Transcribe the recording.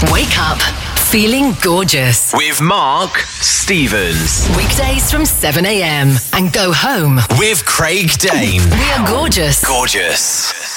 Wake up feeling gorgeous. With Mark Stevens. Weekdays from 7 a.m. and go home with Craig Dane. We are gorgeous. Gorgeous.